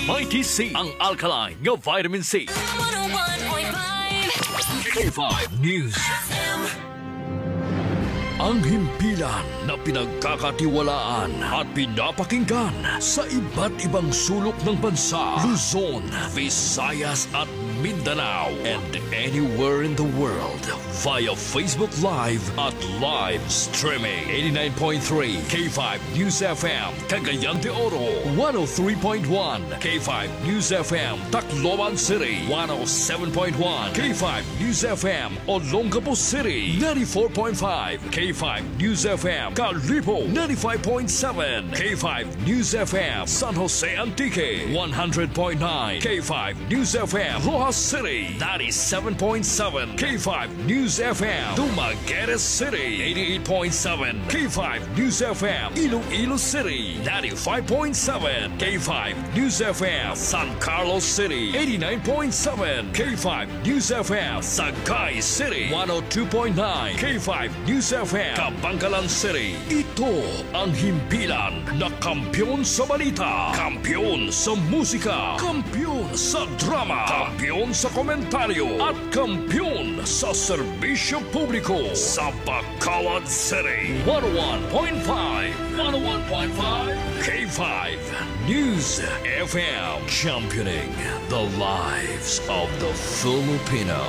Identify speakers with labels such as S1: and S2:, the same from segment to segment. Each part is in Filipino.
S1: Mighty C, ang alkaline nga vitamin C.
S2: 101.5
S1: K5 News. Ang himpilan na pinagkakatiwalaan at pinapakinggan sa iba't ibang sulok ng bansa, Luzon, Visayas at Mindanao, and anywhere in the world via Facebook Live at live streaming. 89.3 K5 News FM, Cagayan de Oro. 103.1 K5 News FM, Tacloban City. 107.1 K5 News FM, Olongapo City. 94.5 K5 News FM, Calibo. 95.7 K5 News FM, San Jose Antique. 100.9 K5 News FM, Rojas City. 97.7 K5 News FM, Dumaguete City. 88.7 K5 News FM, Iloilo City. 95.7 K5 News FM, San Carlos City. 89.7 K5 News FM, Sagay City. 102.9 K5 News FM, Kabangkalan City. Ito ang himpilan na kampyon sa balita, kampyon sa musika, kampyon sa drama, kampyon sa komentaryo, at kampyon sa serbisyo publiko sa Bacolod City. 101.5 K5 News FM, championing the lives of the Filipino.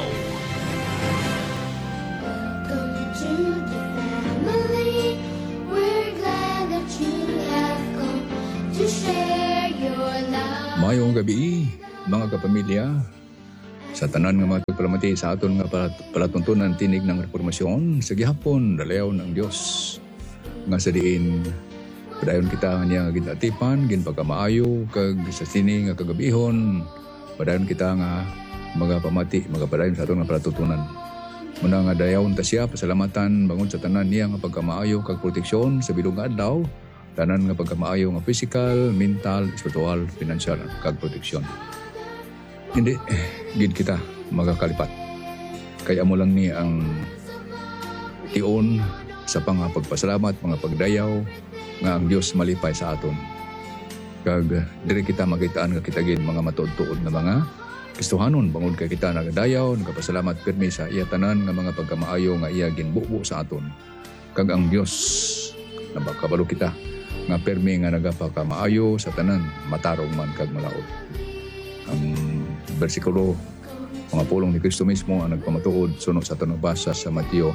S3: Welcome to the family. We're glad that you have come to share your love.
S4: Mayong gabi, mga kapamilya. Sa tanan nga mga tagpalamati sa aton nga palatuntunan tinig ng reformasyon, sa gihapon, dalayaw ng Diyos. Nga sa diin, padayon kita nga ginatipan, ginpagkamaayo, kag sa sini nga kagabihon, padayon kita nga mga pamati, mga padayon sa aton nga palatuntunan. Muna nga dayawn ta siya, pasalamatan, bangon sa tanan niya nga pagkamaayo, kag proteksyon sa bilog nga adlaw, tanan nga pagkamaayo nga physical, mental, spiritual, financial, kag proteksyon. Hindi, gid kita magakalipat. Kaya mo lang ni ang tion sa pagpasalamat, mga pagdayaw, nga ang Diyos malipay sa aton. Kag diri kita makitaan nga kita gid mga matuod-tuod na mga Kristohanon, bangod kay kita nagadayaw, nagapasalamat pirmi sa iya tanan nga mga pagkamaayo nga iya ginbubo sa aton. Kag ang Diyos nabakabalo kita nga pirmi nga nagapakamaayo sa tanan, matarong man kag malaot. Ang bersikulo, mga pulong ni Kristo mismo ang nagpamatuod sunod sa tanong basa sa Mateo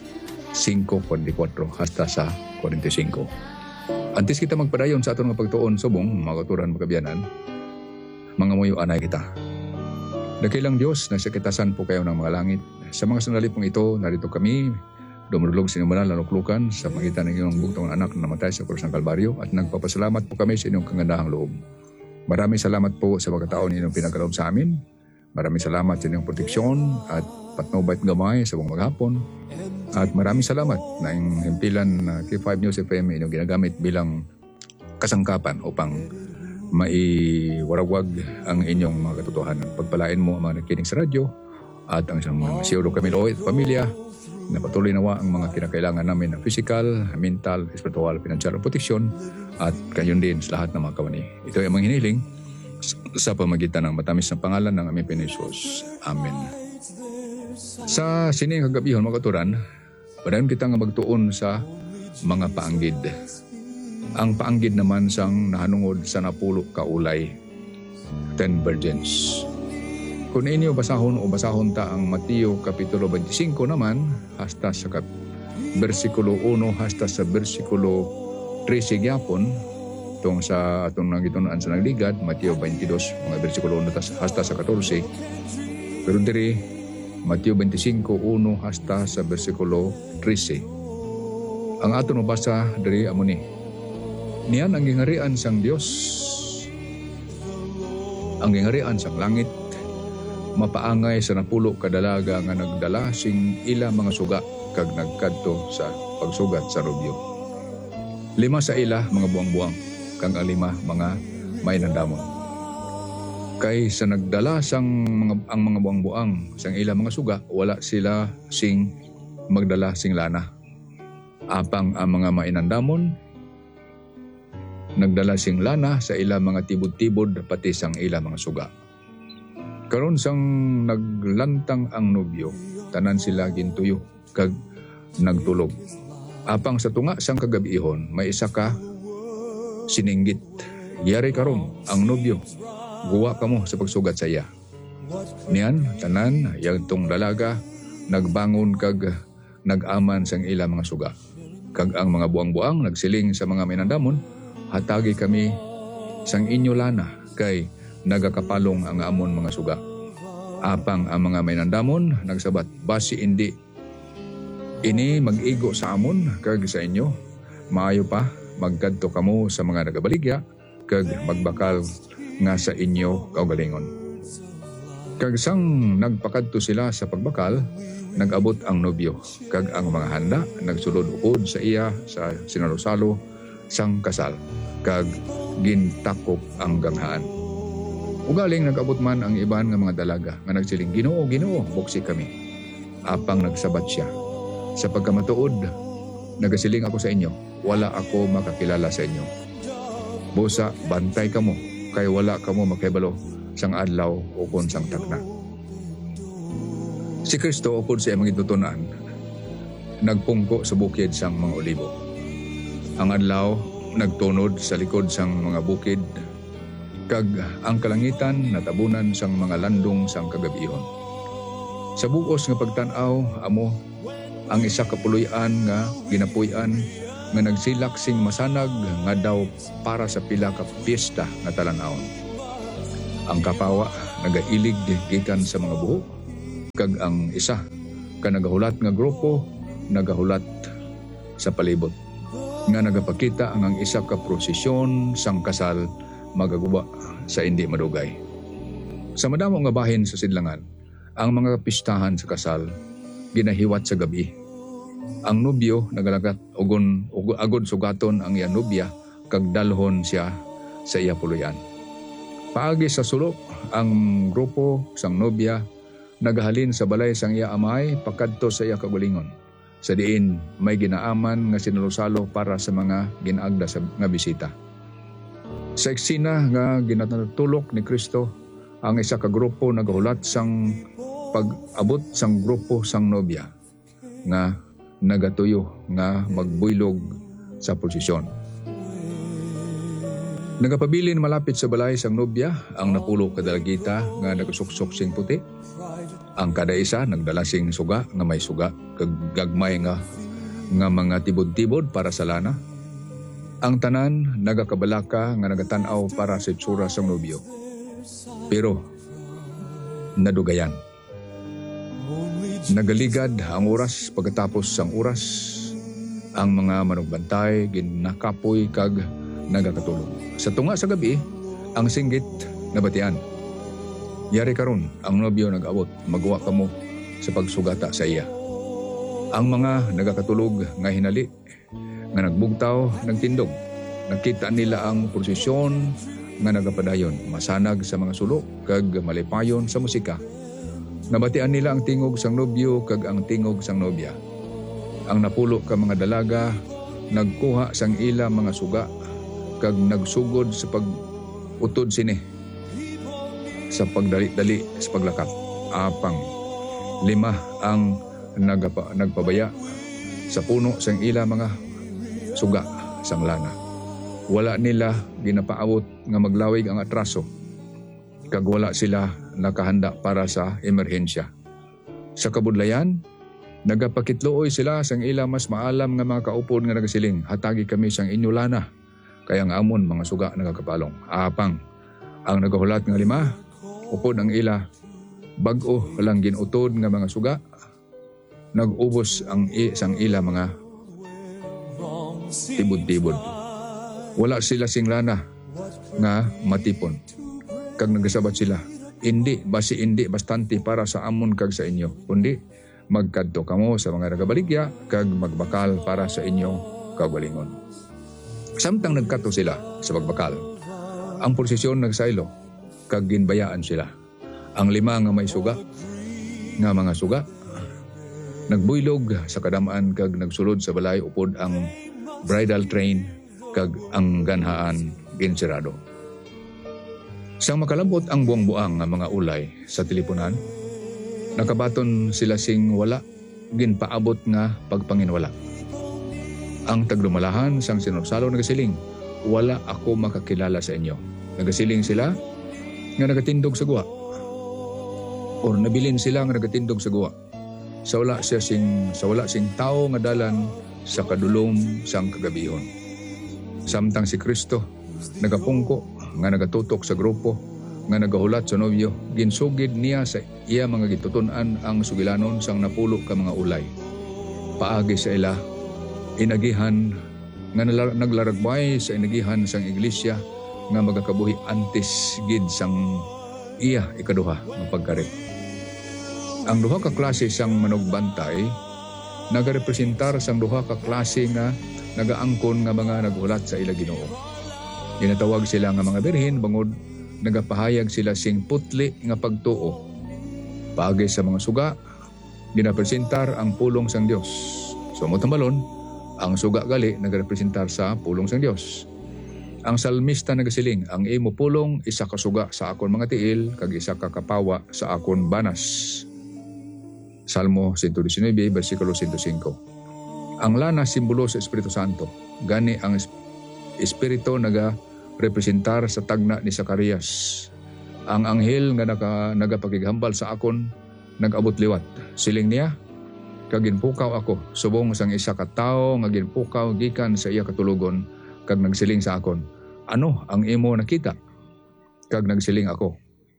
S4: 5:44 hasta sa 45. Antes kita magpadayon sa aton nga pagtuon subong, mga katuran magkabyanan, mga muyo anay kita. Dakilang Diyos, nasa kitasan po kayo ng mga langit. Sa mga sandali pong ito, narito kami, dumulog sa inyong banal na luklukan sa magitan ng iyong bugtong anak na namatay sa krus ng Kalbaryo, at nagpapasalamat po kami sa inyong kagandahang loob. Maraming salamat po sa pagkataon ninyong pinagkaloob sa amin. Maraming salamat sa inyong proteksyon at patnubay at gamay sa buong maghapon. At maraming salamat na yung himpilan na K5 News FM inyong ginagamit bilang kasangkapan upang maiwarawag ang inyong mga katotohanan. Pagpalain mo ang mga nakikinig sa radyo at ang isang mga siyuro kami at pamilya na patuloy nawa ang mga kinakailangan namin ng physical, mental, spiritual, financial proteksyon at kayon din sa lahat ng mga kawani. Ito ay mga hiniling sa pamagitan ng matamis na pangalan ng aming Panginoon. Amen. Sa sining kagabihon mga katuran, padayon kita nga magtuon sa mga paanggid. Ang paanggid naman sang nahanungod sa 10 kaulay, 10 virgins. Kung inyo basahon o basahon ta ang Mateo Kapitulo 25 naman, hasta sa versikulo 1 hasta sa versikulo 13 gyapon, tong sa atong nagitunan sa nagligad, Mateo 22, mga versikulo 1 hasta sa 14. Pero diri, Mateo 25, 1 hasta sa versikulo 13. Ang aton mabasa diri amo ni. Niyan ang gingarian sang Dios. Ang gingarian sang langit mapaangay sa 10 kadalaga nga nagdala sing ila mga suga kag nagkadto sa pagsugat sa rubyo. 5 sa ila mga buang-buang kag 5 mga may nandamon. Kay sa nagdala sang ang mga buang-buang sang ila mga suga, wala sila sing magdala sing lana. Apang ang mga mainandamon nagdala sing lana sa ila mga tibod-tibod pati sang ila mga suga. Karon sang naglantang ang nobyo, tanan sila gintuyo kag nagtulog. Apang sa tunga sang kagabihon, may isa ka sininggit. Yari karon ang nobyo, guwa ka mo sa pagsugat sa iya. Niyan, tanan, yagtong dalaga, nagbangon kag nag-aman sang ila mga suga. Kag ang mga buang-buang nagsiling sa mga minandamon, hatagi kami sang inyo lana kay nagakapalong ang amon mga suga. Apang ang mga minandamon nagsabat, basi indi ini mag-igo sa amon kag sa inyo. Maayo pa magkadto kamo sa mga nagabaligya kag magbakal nga sa inyo kaugalingon. Kag sang nagpakadto sila sa pagbakal, nag-abot ang nobyo kag ang mga handa nagsulod ukod sa iya sa sinarosalo sang kasal kag gintakop ang ganghaan. Ugaling nag-abot man ang iban nga mga dalaga nga nagsiling, Ginoo, Ginoo, buksi kami. Apang nagsabat siya, sa pagkamatuod, nagasiling ako sa inyo, wala ako makakilala sa inyo. Busa, bantay kamo, kay wala kamo makibalo sang adlaw o kon sang tagna. Si Kristo upod sa iyang gitutunan, nagpungko sa bukid sang mga olibo. Ang adlaw nagtunod sa likod sang mga bukid, kag ang kalangitan natabunan sang mga landong sang kagabihon. Sa buos nga pagtan-aw amo ang isa ka puloy-an nga ginapuy-an nga nagsilak sing masanag nga daw para sa pila ka piyesta nga talan-awon. Ang kapawa nagailig gikan sa mga buhok, kag ang isa ka nagahulat nga grupo nagahulat sa palibot nga nagapakita ang isa ka prosesyon sang kasal magaguba sa hindi madugay. Sa madamo nga bahin sa sidlangan, ang mga pistahan sa kasal ginahiwat sa gabi. Ang nobyo nagalagat agod sugaton ang iya nobya kag dalhon siya sa iya puluyan. Paagi sa sulok, ang grupo sang nobya nagahalin sa balay sang iya amay pakadto sa iya kagulingon. Sa diin may ginaaman nga sinulosalo para sa mga ginagda nga bisita. Sa eksena nga ginatulok ni Kristo, ang isa ka grupo nagahulat sang pag-abot sang grupo sang nobya nga nagatuyo nga magbuylog sa posisyon. Nagapabilin malapit sa balay sang nobya ang napulo kadalagita nga nagsuksok sing puti. Ang kada isa nagdala sing suga nga may suga kag gagmay nga mga tibod-tibod para sa lana. Ang tanan nagakabalaka nga nagatan-aw para sa itsura sang nobyo. Pero nadugayan. Nagaligad ang oras pagkatapos sang oras. Ang mga manugbantay ginakapoy kag nagakatulog. Sa tunga sa gabi, ang singgit nabatian. Yari karon ang nobyo nag-abot, magawa kamo sa pagsugata sa iya. Ang mga nagakatulog nga hinali nga nagbugtaw nagtindog. Nakita nila ang prosesyon nga nagapadayon, masanag sa mga sulok kag malipayon sa musika. Nabatian nila ang tingog sang nobyo kag ang tingog sang nobya. Ang napulo ka mga dalaga nagkuha sang ila mga suga kag nagsugod sa pag-utod sini sa pagdali-dali sa paglakap. Apang 5 ang nagpabaya sa puno sang ila mga suga sang lana. Wala nila ginapaabot nga maglawig ang atraso kag wala sila nakahanda para sa emerhensya. Sa kabudlayan, nagapakitluoy sila sang ila mas maalam nga mga kaupod nga nagasiling, hatagi kami sang inyo lana kaya ang amon mga suga nagakapalong. Apang ang nagahulat nga 5 upod ang ila bag-o lang ginutod nga mga suga, nag-ubos ang sang ila mga tibod-tibod. Wala sila sing lana nga matipon. Kag nagasabat sila, indi bastante para sa amon kag sa inyo, kundi magkadto kamo sa mga nagabaligya kag magbakal para sa inyo kaugalingon. Samtang nagkadto sila sa pagbakal, ang prosesyon nagsaylo kag ginbayaan sila. Ang 5 nga may suga nga mga suga nagbuylog sa kadamaan kag nagsulod sa balay upod ang bridal train kag ang ganhaan ginsirado. Sang makalabot ang buang-buang nga mga ulay sa teleponan, nakabaton sila sing wala ginpaabot nga pagpanginwala. Ang tagdumalahan sang sinursalo nagasiling, wala ako makakilala sa inyo. Nagasiling sila nga nagatindog sa guwa. O nabilin sila nga nagatindog sa guwa. Sa wala sing tao nga dalan sa kadulom sang kagabihon. Samtang si Kristo nagapungko nga nagatutok sa grupo nga nagahulat sa nobyo, ginsugid niya sa iya mga gitutunan ang sugilanon sang napulo ka mga ulay. Paagi sa ila inagihan nga naglaragmay sa inagihan sang iglesia nga magakabuhi antes gid sang iya ikaduha nga pagkari. Ang duha ka klase sang manugbantay nagarepresentar sang duha ka klase nga nagaangkon nga mga naghulat sa ila Ginoo. Ginatawag sila nga mga birhen bangod nagapahayag sila sing putli nga pagtuo. Paagi sa mga suga, ginapresentar ang pulong sang Dios. So motambalon, ang suga gali nagarepresentar sa pulong sang Dios. Ang salmista nagasiling, ang imo pulong isa ka suga sa akon mga tiil kag isa ka kapawa sa akon banas. Salmo 119 bersikulo 105. Ang lana simbolo sa Espiritu Santo. Gani ang Espiritu representar sa tagna ni Zacarias. Ang anghel nga nagapakighambal sa akon nagabot liwat. Siling niya, kag ginpukaw ako subong sang isa ka tawo nga ginpukaw gikan sa iya katulugon kag nagsiling sa akon, ano ang imo nakita? Kag nagsiling ako,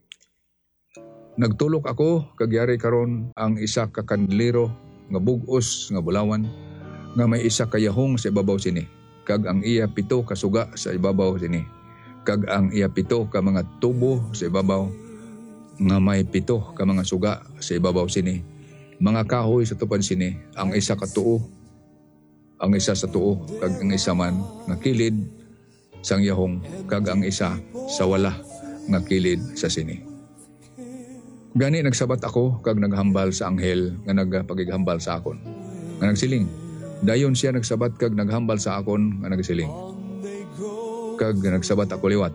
S4: nagtulok ako kag yari karon ang isa ka kandilero nga bug-os nga bulawan nga may isa ka yahong sa ibabaw sini. Kag ang iya 7 ka suga sa ibabaw sini. Kag ang iya 7 ka mga tubo sa ibabaw nga may 7 ka mga suga sa ibabaw sini. Mga kahoy sa tupad sini, ang isa ka tuo, ang isa sa tuo, kag ang isa man nga kilid sang yahong, kag ang isa sa wala nga kilid sa sini. Gani nagsabat ako kag naghambal sa anghel nga nagpagighambal sa akon. Nga nagsiling, dayon siya nagsabat kag naghambal sa akon nga nagsiling. Kag nagsabat ako liwat.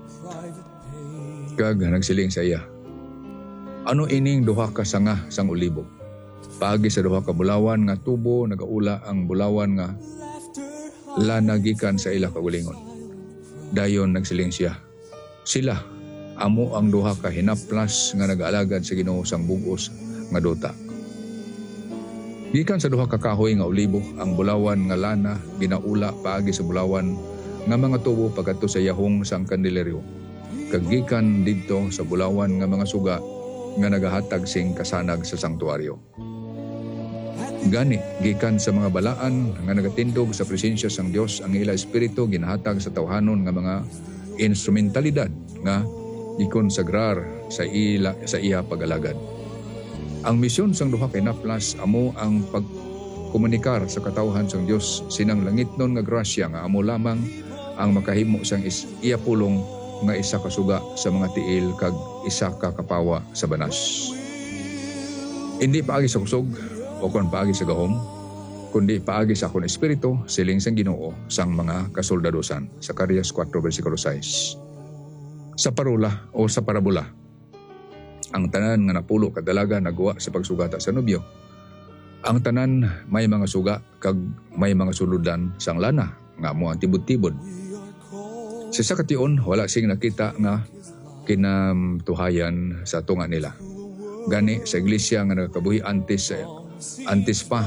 S4: Kag nagsiling sa iya, ano ining duha ka sanga sang ulibo? Paagi sa duha ka bulawan nga tubo nagaula ang bulawan nga lanagikan sa ila kaulingon. Dayon nagsiling siya, sila amo ang duha ka hinaplas nga nagaalagad sa Ginoo sang bugos nga duta. Gikan sa duha ka kahoy nga ulibo ang bulawan nga lana ginaula paagi sa bulawan nga mga tubo pagadto sa yahong sang kandileryo. Kag gikan didto sa bulawan nga mga suga nga nagahatag sing kasanag sa sanktuaryo. Gani gikan sa mga balaan nga nagatindog sa presensya sang Dios ang ila espiritu ginahatag sa tawhanon nga mga instrumentalidad nga ikonsagrar sa iya pag-alagad. Ang misyon sang duha ka hinaplas amo ang pagkomunikar sa katawhan sang Dios sinang langitnon nga grasya nga amo lamang ang makahimo sang iya pulong nga isa ka suga sa mga tiil kag isa ka kapawa sa banas. Hindi paagi sa kusog o kon paagi sa gahom, kundi paagi sa akong espiritu, siling sang Ginoo sang mga kasoldadosan. Zacarias 4 versikulo 6. Sa parula o sa parabola, ang tanan nga napulo kadalaga nagwa sa pagsugata sa nobyo. Ang tanan may mga suga kag may mga suludan sang lana nga amo ang tibod-tibod. Sa sakation wala sing nakita nga kinamtuhayan sa tunga nila. Gani sa iglesia nga nagakabuhi antes pa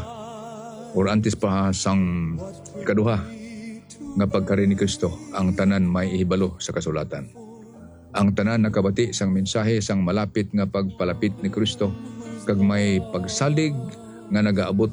S4: sang ikaduha nga pagkari ni Kristo, ang tanan may ihibalo sa kasulatan. Ang tanan nakabati sang mensahe sang malapit nga pagpalapit ni Kristo kag may pagsalig nga nagaabot,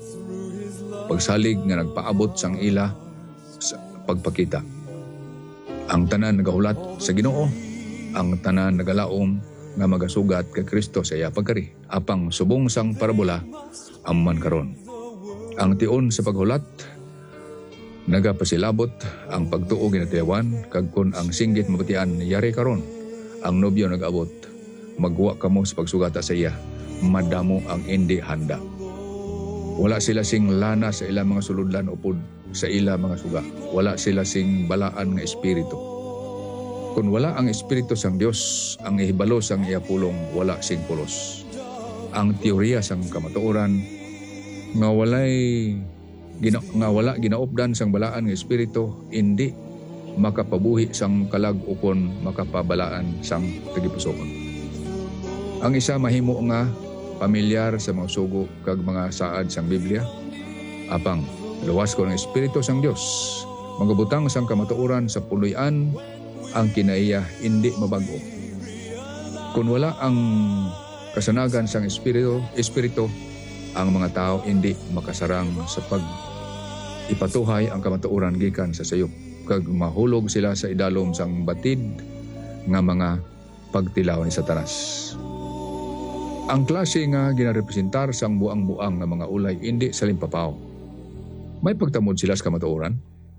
S4: pagsalig nga nagpaabot sang ila sa pagpakita. Ang tanan nagahulat sa Ginoo, ang tanan nagalaom nga magasugat kay Kristo sa iya pagkari. Apang subong sang parabola amman karon. Ang tion sa paghulat nagapasilabot ang pagtuo ginatiyawan kag kun ang singgit mabatian yari karon. Ang nobyo nag-abot, magwa kamo sa pagsugata sa iya, madamo ang hindi handa. Wala sila sing lana sa ila mga suludlan upod sa ila mga suga. Wala sila sing balaan nga espiritu. Kung wala ang espiritu sang Dios, ang ihibalo sang iya pulong wala sing pulos. Ang teorya sang kamatuoran nga wala ginaupdan sang balaan nga espiritu hindi makapabuhi sang kalag ukon makapabalaan sang tagipusoon. Ang isa mahimo nga pamilyar sa mga sugo kag mga saad sang Biblia apang luwas ko ng espiritu sang Dios magabutang sang kamatuoran sa puloy-an ang kinaiya hindi mabago. Kung wala ang kasanagan sang espiritu ang mga tao hindi makasarang sa pag ipatuhay ang kamatuoran gikan sa sayop kag mahulog sila sa idalom sang batid nga mga pagtilaw ni Satanas. Ang klase nga ginarepresentar sang buang-buang nga mga ulay hindi sa limpapaw. May pagtamod sila sa kamatuoran.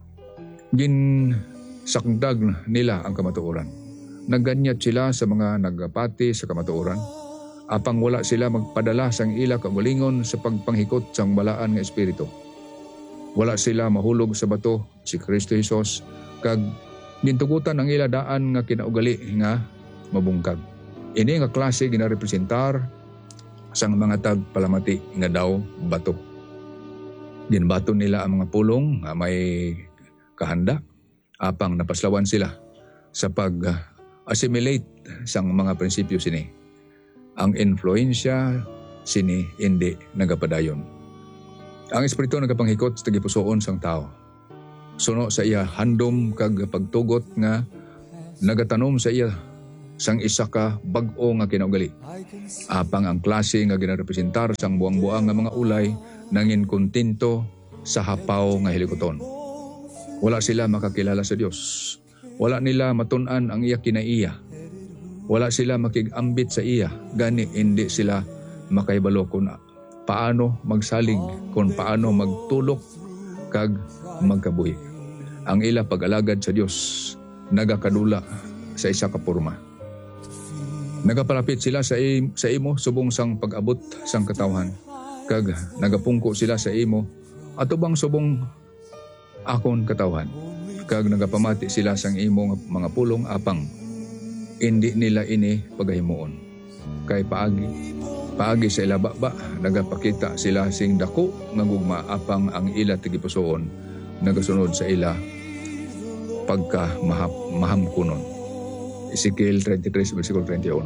S4: Sakdag nila ang kamatuoran. Nagganyat sila sa mga nagapati sa kamatuoran. Apang wala sila magpadala sang ila kagalingon sa pagpanghikot sang balaan nga espiritu. Wala sila mahulog sa bato si Kristo Jesus kag gintugutan ang ila daan nga kinaugali nga mabungkag. Ini nga klase ginarepresentar sang mga tagpalamati nga daw bato. Ginbato nila ang mga pulong nga may kahanda apang napaslawan sila sa pag-assimilate sang mga prinsipyo sini. Ang influensya sini hindi nagapadayon. Ang espiritu nagapanghikot sa tagipusoon sang tao. Suno sa iya handom kag pagtugot nga nagatanom sa iya sang isa ka bag-o nga kinaugali. Apang ang klase nga ginarepresentar sang buang-buang nga mga ulay nangin kontento sa hapaw nga hilikoton. Wala sila makakilala sa Dios. Wala nila matun-an ang iya kinaiya. Wala sila makigambit sa iya. Gani hindi sila makaibalo kung paano magsalig, kung paano magtulok kag magkabuhi. Ang ila pag-alagad sa Dios nagakadula sa isa ka porma. Nagapalapit sila sa imo subong sang pag-abot sang katawhan kag nagapungko sila sa imo atubang subong akon katawhan kag nagapamati sila sang imo mga pulong apang hindi nila ini pagahimuon kay paagi sa ilababa nagapakita sila sing dako nga gugma apang ang ila tigipusoon nagasunod sa ila pagka mahamkunon. Ezekiel 33 versikulo 31.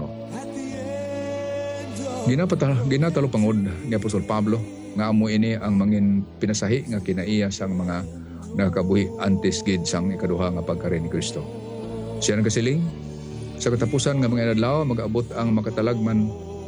S4: Ginatalo pangod ni Apostol Pablo nga amo ini ang mangin pinasahi nga kinaiya sang mga nakabuhi antes gid sang ikaduha nga pagkari ni Kristo. Siya nagasiling sa katapusan nga mga adlaw mag-abot ang makatalagam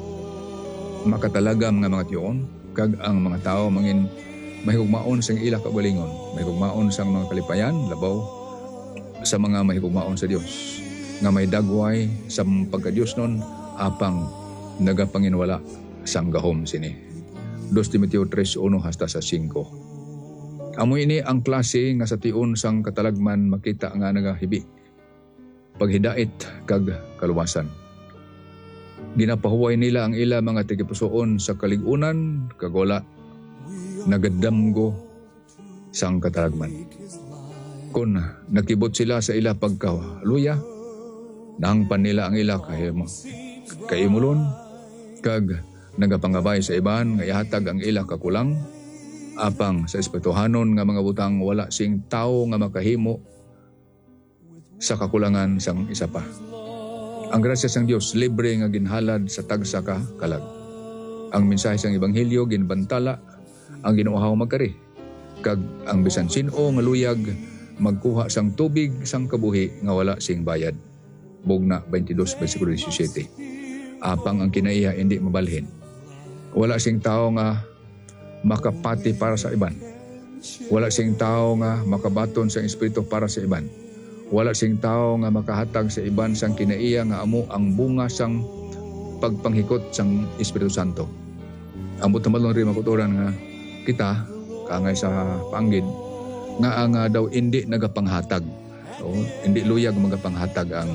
S4: nga mga tiyon kag ang mga tao mangin mahigugmaon sang ila kagalingon, mahigugmaon sang mga kalipayan labaw sa mga mahigugmaon sa Dios nga may dagway sa pagka-Diyos nun apang nagapanginwala sang gahom sini. 2 Timoteo 3:1 hasta sa 5. Amo ini ang klase nga sa tion sang katalagman makita nga nagahibi. Paghidait kag kaluwasan. Ginapahuway nila ang ila mga tigipusoon sa kaligunan kag wala nagadamgo sang katalagman. Kung nakibot sila sa ila pagkaluya, nahangpan nila ang ila kaimulon kag nagapangabay sa iban nga ihatag ang ila kakulang apang sa espirituhanon nga mga butang wala sing tao nga makahimo sa kakulangan sang isa pa. Ang grasya sang Dios libre nga ginhalad sa tagsa ka kalag. Ang mensahe sang ebanghelyo ginbantala ang ginuuhaw magkari kag ang bisan sin-o nga luyag magkuha sang tubig sang kabuhi nga wala sing bayad. Bugna 22 versikulo 17. Apang ang kinaiya hindi mabalhin. Wala sing tao nga makapati para sa iban. Wala sing tao nga makabaton sa espiritu para sa iban. Wala sing tao nga makahatag sa iban sang kinaiya nga amo ang bunga sang pagpanghikot sang Espiritu Santo. Amo tamalon rin makuturan nga kita kangay sa panggid nga daw hindi nagapanghatag. O, hindi luyag magapanghatag ang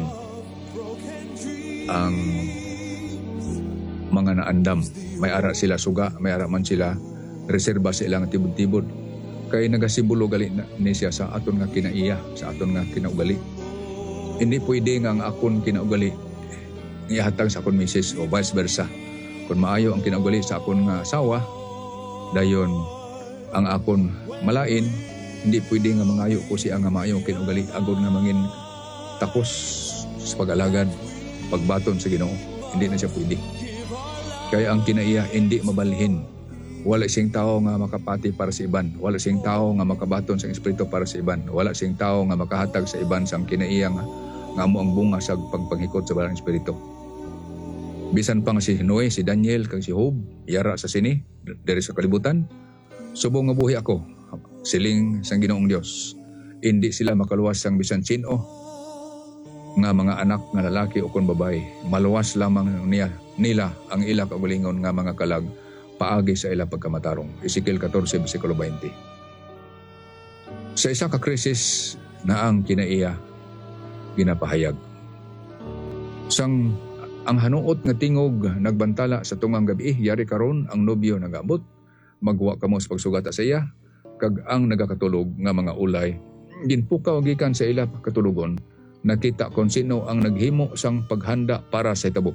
S4: mga naandam. May ara sila suga, may ara man sila reserba sa ilang tibod-tibod. Kay nagasimbolo gali ni siya sa aton nga kinaiya, sa aton nga kinaugali. Hindi pwede nga ang akon kinaugali ihatag sa akon misis o vice versa. Kung maayo ang kinaugali sa akon nga asawa, dayon ang akon malain, hindi pwede nga mangayo ko siya nga maayo ang kinaugali agod nga mangin takos sa pag-alagad, pagbaton sa Ginoo. Hindi na siya pwede. Kaya ang kinaiya hindi mabalhin. Wala siyang tao nga makapati para sa iban. Wala siyang tao nga makabaton sa espiritu para sa iban. Wala siyang tao nga makahatag sa iban sang kinaiya nga mo ang bunga sa pagpanghikot sa balang espiritu. Bisan pang si Noe, si Daniel, kag si Job, yara sa sini, diri sa kalibutan, subong nga buhi ako, siling sang Ginoong Dios. Hindi sila makaluwas sang bisan sino nga mga anak nga lalaki o kon babae. Maluwas lamang nila ang ila kaugalingon nga mga kalag paagi sa ila pagkamatarong. Ezekiel 14, versikulo 20. Sa isa ka krisis na ang kinaiya ginapahayag. Ang hanuot nga tingog nagbantala sa tungang gabi, yari karon ang nobyo nagabot, magwa kamo sa pagsugat sa iya, kag ang nagakatulog nga mga ulay, ginpukaw gikan sa ila katulugon, nakita kon sino ang naghimo sang paghanda para sa itabo.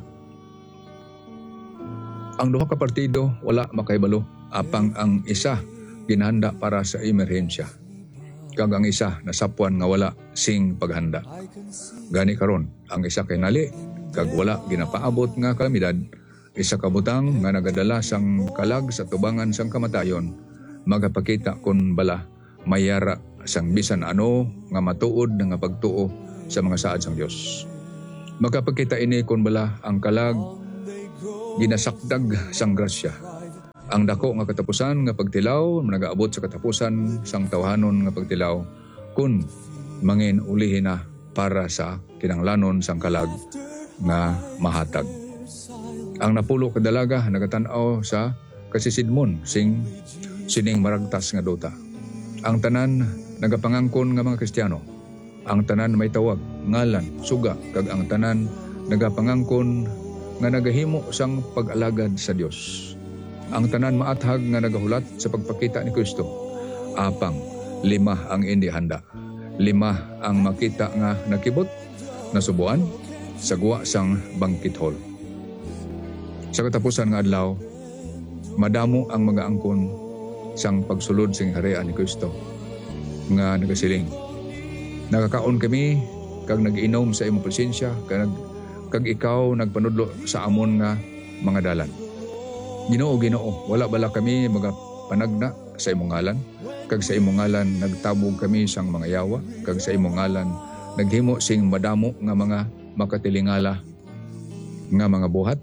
S4: Ang duha ka partido wala makaibalo, apang ang isa ginhanda para sa emerhensya, kag ang isa nasapuan nga wala sing paghanda. Gani karon ang isa kay nali, kag wala ginapaabot nga kalamidad, isa ka butang nga nagadala sang kalag sa tubangan sang kamatayon, magapakita kon bala mayara sang bisan ano nga matuod nga pagtuo sa mga saad sang Dios. Magapakita ini kon bala ang kalag ginasakdag sang grasya. Ang dako nga katapusan nga pagtilaw nagaabot sa katapusan sang tawhanon nga pagtilaw kun mangin ulihin na para sa kinanglanon sang kalag nga mahatag. Ang napulo ka dalaga nagatan-aw sa kasisidmon sining maragtas nga duta. Ang tanan nagapangangkon nga mga Kristiyano. Ang tanan may tawag, ngalan, suga, kag ang tanan nagapangangkon nga nagahimo sang pag-alagad sa Dios. Ang tanan maathag nga nagahulat sa pagpakita ni Kristo. Apang 5 ang indi handa. 5 ang makita nga nakibot, nasubuan, sagwa sang banquet hall. Sa katapusan nga adlaw, madamo ang mga angkon sang pagsulod sing harian ni Kristo nga nagasiling. Nakakaon kami kag nag-inom sa imong presensya kag ikaw nagpanudlo sa amon nga mga dalan. Ginoo, wala bala kami magapanagna sa imong ngalan, kag sa imong ngalan nagtabog kami sang mga yawa, kag sa imong ngalan naghimo sing madamo nga mga makatilingala nga mga buhat.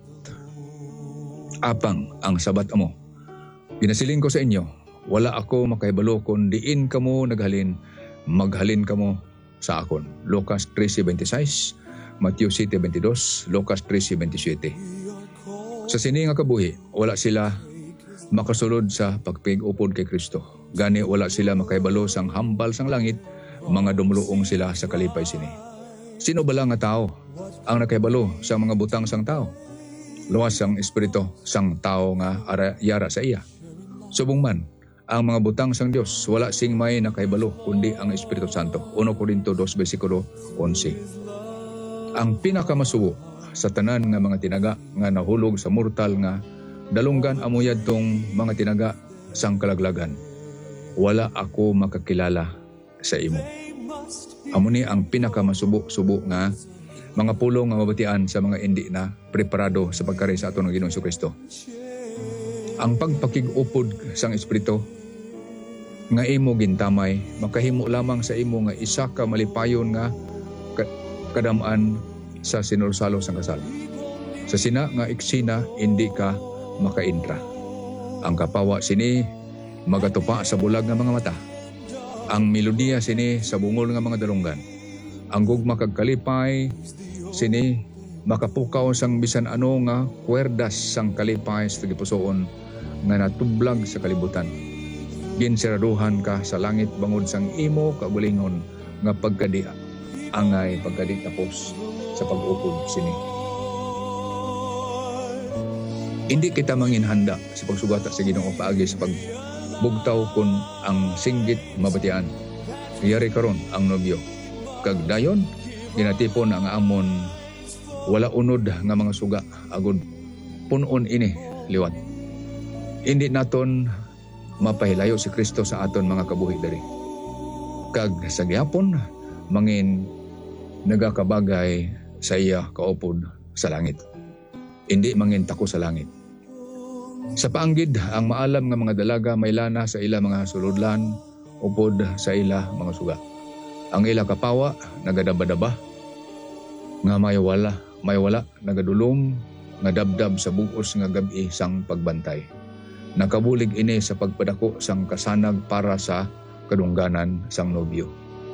S4: Apang ang sabat amo, pinasiling ko sa inyo, wala ako makahibalo kung diin kamo naghalin, maghalin kamo sa akon. Lucas 13:26, Matthew 7:22, Lucas 13:27. Sa sini nga kabuhi, wala sila makasulod sa pagpig-upod kay Kristo. Gani wala sila makahibalo sang hambal sang langit, mga dumluong sila sa kalipay sini. Sino bala nga tao ang nakahibalo sa mga butang sang tao? Luwas sang espiritu sang tao nga yara sa iya. Subong man, ang mga butang sang Dios wala sing may nakahibalo kundi ang Espiritu Santo. 1 Corinto 2 versikulo 11. Ang pinakamasubo sa tanan nga mga tinaga nga nahulog sa mortal nga dalunggan amuyad tong mga tinaga sang kalaglagan. Wala ako makakilala sa imo. Amo ni ang pinakamasubo-subo nga mga pulong nga mabatian sa mga indi na preparado sa pagkari sa aton nga Ginoong Kristo. Ang pagpakig-upod sang Espiritu nga imo gintamay, makahimo lamang sa imo nga isa ka malipayon nga kadamaan sa sinursalo sang kasal. Sa sina nga iksina, hindi ka makaintra. Ang kapawa sini magatupa sa bulag nga mga mata. Ang melodiya sini sa bungol nga mga dalunggan. Ang gugma kag kalipay sini makapukaw sang bisan ano nga kwerdas sang kalipay sa gipusoon nga natublag sa kalibutan. Ginsiraduhan ka sa langit bangod sang imo kaugalingon nga pagkadi angay pagkadi tapos sa pag-upod sini. Hindi kita manginhanda sa pagsugata sa Ginoo paagi sa pagbugtaw kun ang singgit mabatian. Iyari karon ang nobyo. Kag dayon ginatipon ang amon wala unod nga mga suga agud punon ini liwat. Hindi naton mapahilayo si Kristo sa aton mga kabuhi diri. Kag sa gihapon mangin nagakabagay sa iya kaupod sa langit. Hindi mangin tako sa langit. Sa paanggid ang maalam nga mga dalaga may lana sa ila mga suludlan upod sa ila mga suga. Ang ila kapawa nagadaba-daba nga may wala nagadulom nga dabdab sa bugos nga gabi sang pagbantay. Nakabulig ini sa pagpadako sang kasanag para sa kadungganan sang nobyo.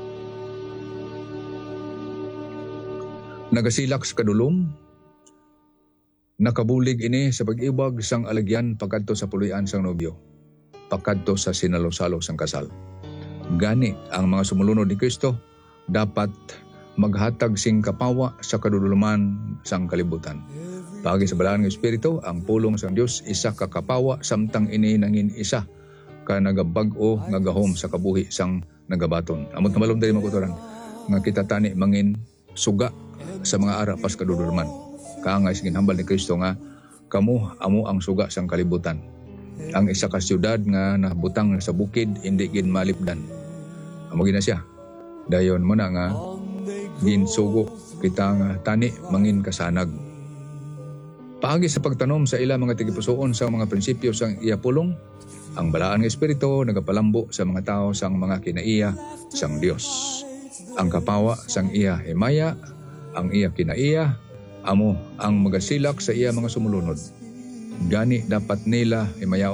S4: Nagasilak sa kadulom, nakabulig ini sa pag-ibag sang alagyan pagkadto sa puloy-an sang nobyo, pagkadto sa sinalo-salo sang kasal. Gani ang mga sumulunod ni Kristo dapat maghatag sing kapawa sa kaduduluman sang kalibutan. Pagi sa balahan ng Espiritu, ang pulong sang Dios isa ka kapawa samtang ini nangin isa ka nagabag-o nga gahom sa kabuhi sang nagabaton. Amot na malom dali makuturan nga kita tani mangin suga sa mga ara pas kaduduluman. Kaangay sa ginhambal ni Kristo nga kamo amo ang suga sang kalibutan. Ang isa ka siyudad nga nabutang sa bukid hindi gid malipdan. Amo gina siya. Dayon mo na nga ginsugo kita nga tani mangin kasanag. Paagi sa pagtanom sa ila mga tigipusoon sa mga prinsipyo sang iya pulong, ang balaan ng Espiritu nagapalambo sa mga tao sang mga kinaiya sang Dios. Ang kapawa sang iya himaya, ang iya kinaiya, amo ang magasilak sa iya mga sumulunod. Gani dapat nila himaya